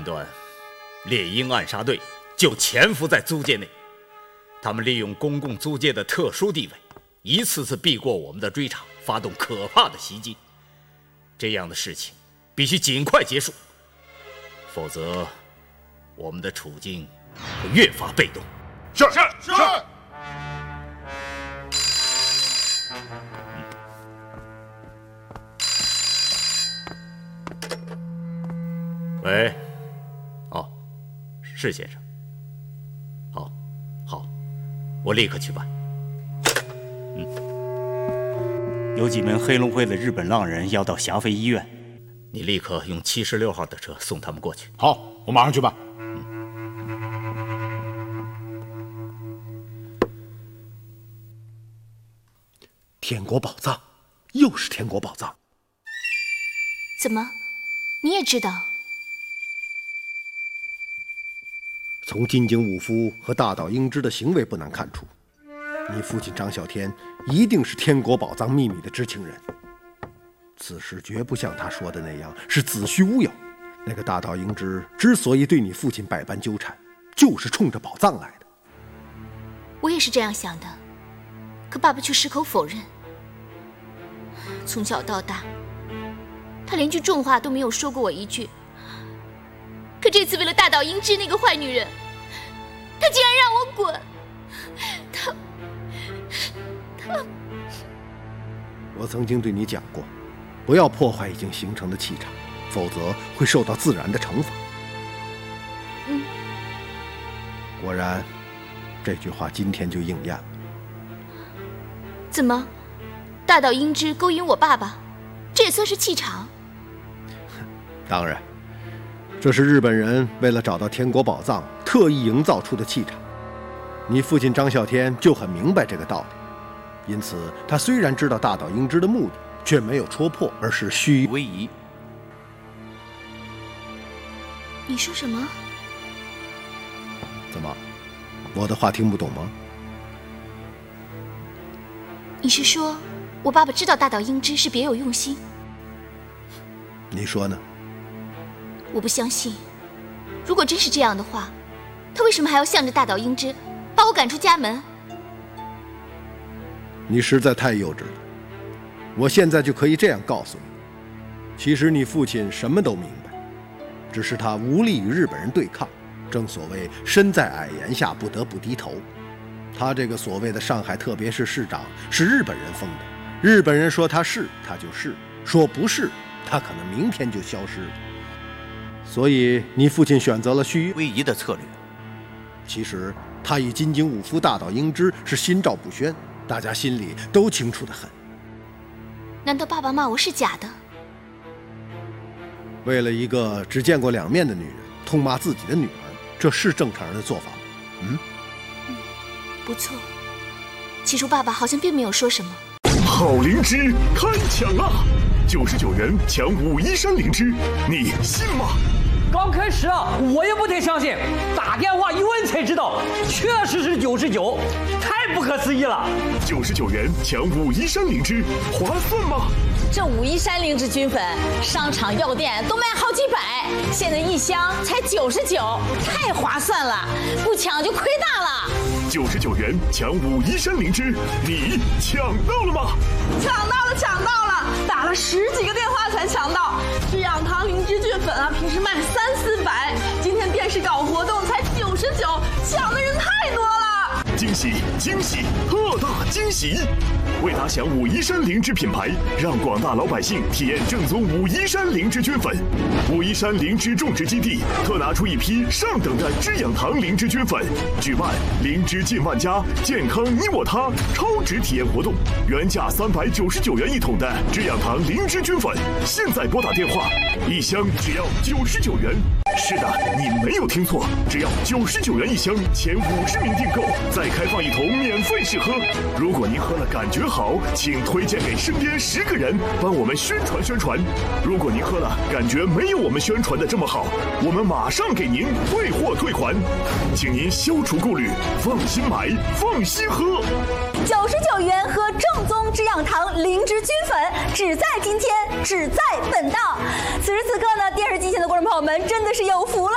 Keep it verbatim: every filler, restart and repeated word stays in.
断，猎鹰暗杀队就潜伏在租界内。他们利用公共租界的特殊地位，一次次避过我们的追查，发动可怕的袭击。这样的事情必须尽快结束，否则我们的处境会越发被动。 是是是。 喂，哦，是先生。好，好，我立刻去办。嗯，有几名黑龙会的日本浪人要到霞飞医院，你立刻用七十六号的车送他们过去。 好，我马上去办。 嗯。 天国宝藏，又是天国宝藏。 怎么，你也知道？ 从金井武夫和大岛英之的行为不难看出，你父亲张啸天一定是天国宝藏秘密的知情人。此事绝不像他说的那样是子虚乌有。那个大岛英之之所以对你父亲百般纠缠，就是冲着宝藏来的。 我也是这样想的，可爸爸却矢口否认。从小到大，他连句重话都没有说过我一句。可这次为了大岛英之那个坏女人，他竟然让我滚！他，他…… 我曾经对你讲过，不要破坏已经形成的气场，否则会受到自然的惩罚。 嗯。 果然，这句话今天就应验了。 怎么，大岛英之勾引我爸爸，这也算是气场？ 当然。这是日本人为了找到天国宝藏特意营造出的气场，你父亲张啸天就很明白这个道理，因此他虽然知道大岛英之的目的，却没有戳破，而是虚威仪。 你说什么？ 怎么，我的话听不懂吗？ 你是说我爸爸知道大岛英之是别有用心？ 你说呢？ 我不相信，如果真是这样的话，他为什么还要向着大岛英之把我赶出家门？ 你实在太幼稚了。我现在就可以这样告诉你，其实你父亲什么都明白，只是他无力与日本人对抗，正所谓身在矮檐下不得不低头。他这个所谓的上海特别市市长是日本人封的，日本人说他是他就是，说不是他可能明天就消失了。所以你父亲选择了虚威仪的策略。其实他与金井武夫大岛英之是心照不宣，大家心里都清楚得很。 难道爸爸骂我是假的？ 为了一个只见过两面的女人痛骂自己的女儿，这是正常人的做法吗？嗯嗯，不错。起初爸爸好像并没有说什么。 好灵芝开抢啦！九十九元抢武夷山灵芝，你信吗？ 刚开始啊，我也不太相信，打电话一问才知道，确实是九十九，太不可思议了。 九十九元抢武夷山灵芝，划算吗？ 这武夷山灵芝菌粉，商场药店都卖好几百，现在一箱才九十九，太划算了，不抢就亏大了。 九十九元抢武夷山灵芝，你抢到了吗？ 抢到了，抢到了，打了十几个电话才抢到。制氧堂灵芝菌粉啊，平时卖三四百，今天电视搞活动才九十九，抢的人太多了。 惊喜惊喜，特大惊喜！为打响武夷山灵芝品牌，让广大老百姓体验正宗武夷山灵芝菌粉。武夷山灵芝种植基地特拿出一批上等的制氧堂灵芝菌粉，举办灵芝进万家，健康你我他超值体验活动，原价三百九十九元一桶的制氧堂灵芝菌粉，现在拨打电话，一箱只要九十九元。是的，你没有听错，只要九十九元一箱，前五十名订购再开放一桶免费试喝。如果您喝了感觉好，请推荐给身边十个人，帮我们宣传宣传。如果您喝了感觉没有我们宣传的这么好，我们马上给您退货退款，请您消除顾虑，放心买，放心喝。 九十九元喝正宗制氧堂灵芝菌粉，只在今天，只在本档。此时此刻呢，电视机前的观众朋友们真的是有福了。